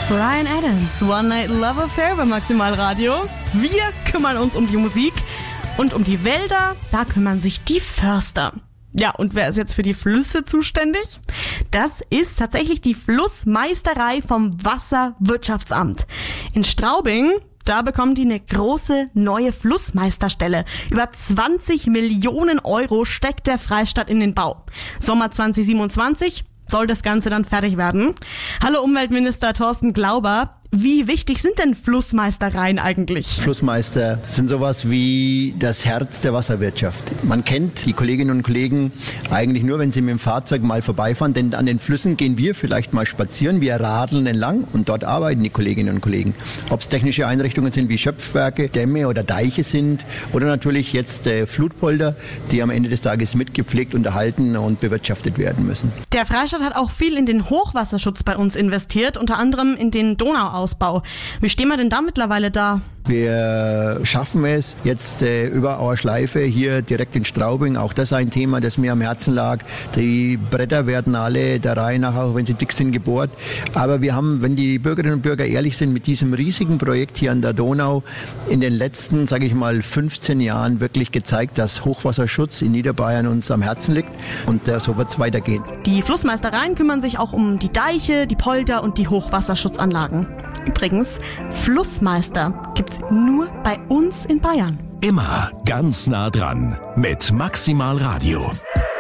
Bryan Adams, One Night Love Affair bei Maximal Radio. Wir kümmern uns um die Musik und um die Wälder, da kümmern sich die Förster. Ja, und wer ist jetzt für die Flüsse zuständig? Das ist tatsächlich die Flussmeisterei vom Wasserwirtschaftsamt. In Straubing, da bekommen die eine große neue Flussmeisterstelle. Über 20 Millionen Euro steckt der Freistaat in den Bau. Sommer 2027 soll das Ganze dann fertig werden. Hallo Umweltminister Thorsten Glauber. Wie wichtig sind denn Flussmeistereien eigentlich? Flussmeister sind sowas wie das Herz der Wasserwirtschaft. Man kennt die Kolleginnen und Kollegen eigentlich nur, wenn sie mit dem Fahrzeug mal vorbeifahren, denn an den Flüssen gehen wir vielleicht mal spazieren, wir radeln entlang und dort arbeiten die Kolleginnen und Kollegen. Ob es technische Einrichtungen sind wie Schöpfwerke, Dämme oder Deiche sind oder natürlich jetzt Flutpolder, die am Ende des Tages mitgepflegt, unterhalten und bewirtschaftet werden müssen. Der Freistaat hat auch viel in den Hochwasserschutz bei uns investiert, unter anderem in den Donauausbau. Wie stehen wir denn da mittlerweile da? Wir schaffen es jetzt über Our Schleife hier direkt in Straubing. Auch das ein Thema, das mir am Herzen lag. Die Bretter werden alle der Reihe nach, auch wenn sie dick sind, gebohrt. Aber wir haben, wenn die Bürgerinnen und Bürger ehrlich sind, mit diesem riesigen Projekt hier an der Donau in den letzten, sage ich mal, 15 Jahren wirklich gezeigt, dass Hochwasserschutz in Niederbayern uns am Herzen liegt. Und so wird es weitergehen. Die Flussmeistereien kümmern sich auch um die Deiche, die Polder und die Hochwasserschutzanlagen. Übrigens, Flussmeister gibt's nur bei uns in Bayern. Immer ganz nah dran mit Maximal Radio.